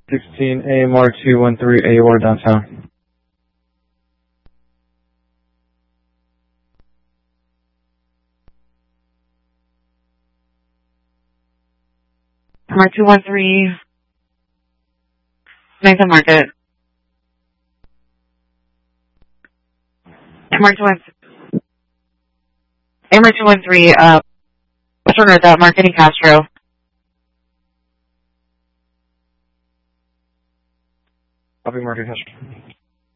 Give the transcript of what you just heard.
16 AMR 213 AOR downtown. AMR 213, Nathan Market. AMR 213, Western Redoubt, Marketing Castro. Copy, Market Castro.